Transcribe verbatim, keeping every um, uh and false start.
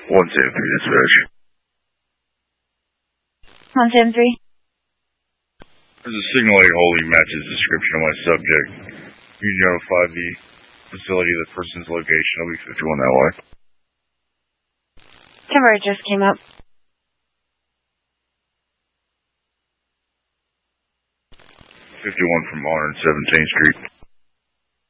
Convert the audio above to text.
one seven three dispatch. one seven three. There's a signal eight holding matches the description of my subject. You notify the facility of the person's location. I'll be fifty-one that way. Timber just came up. fifty-one from one seventeenth Street.